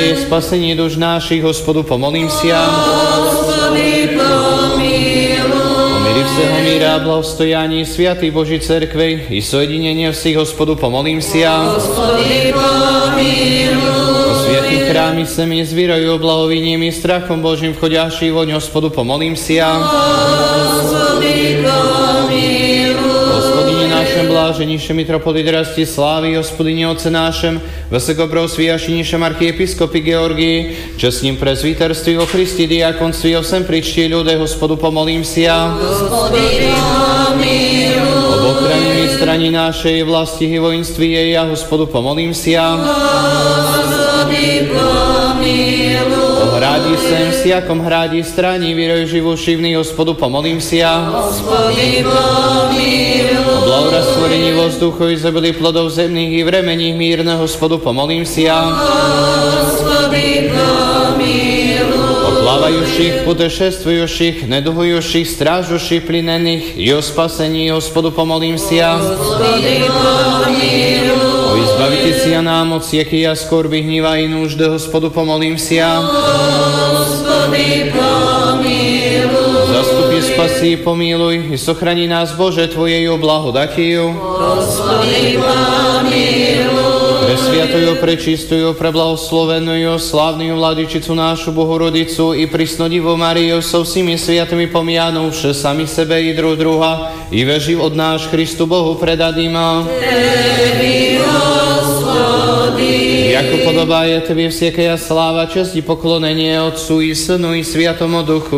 zdravie, spasenie duš našich, Hospodu pomolím sia. Господи, помилуj. O miri všeho míra, blahostojaní Sviatej Boží cerkvej i sojedinenie všich, Hospodu pomolím sia. Господи, помилуj. O sviatých chrámy se mi zvírajú blahoviním i strachom Božím vchodiaši voň, Hospodu pomolím sia. Господи, помилуj. Hospodine našem bláženišem mitropolit Rastislávy, Hospodine Otce našem, Vysokobrow svijašinišem archiepiskopi Georgii, čestním prezviterství o Christi diakonství o všem pričtí ľude, Hospodu pomolím sia. Господи, помилуj. Об ochrane strani našej vlasti i vojenství jej a Hospodu pomolím sia. Господи, помилуj. O hradi sem, siakom hradi strani, víroj živu šivný, Hospodu pomolím sia. Господи, помилуj. O blahorastvorení vzduchu i zebili plodov zemných i vremení mírne, Hospodu pomolím sia. Господи, помилуj. O plávajúcich, putešestvujúcich, neduhujúcich, strážuších, plinených i o spasení, Hospodu pomolím sia. Господи, помилуj. O izbavite sia nám od sieky a skorby, hniva i núžde, Hospodu pomolím sia. Господи, помилуj. Zastupí, spasí, pomíluj i sochrani nás, Bože, Tvojejou blahodatiju. Господи, помилуj. Presviatujú, prečistujú, preblahoslovenujú, slávnu Vladičicu našu Bohorodicu i prisnodivú Mariu so všimi sviatými pomianuvše sami sebe i druha i veživ od náš Christu Bohu predadima. Tebi, Gospodi. Jako podobá je Tebi vsiekeja sláva, čest i poklonenie Otcu i Synu i Sviatomu Duchu.